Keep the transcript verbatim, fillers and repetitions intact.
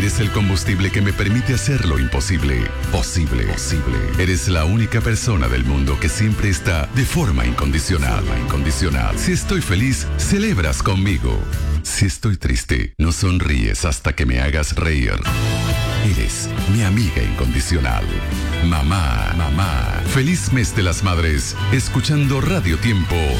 Eres el combustible que me permite hacer lo imposible posible. Posible. Eres la única persona del mundo que siempre está de forma incondicional. Incondicional. Si estoy feliz, celebras conmigo. Si estoy triste, no sonríes hasta que me hagas reír. Eres mi amiga incondicional. Mamá, mamá. Feliz mes de las madres, escuchando Radio Tiempo